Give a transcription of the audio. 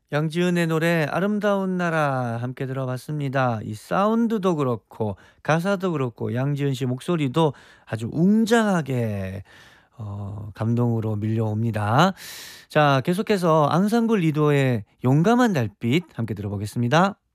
양지은의 노래 아름다운 나라 함께 들어봤습니다. 이 사운드도 그렇고 가사도 그렇고 양지은 씨 목소리도 아주 웅장하게 감동으로 밀려옵니다. 자, 계속해서 앙상블 리도의 용감한 달빛 함께 들어보겠습니다.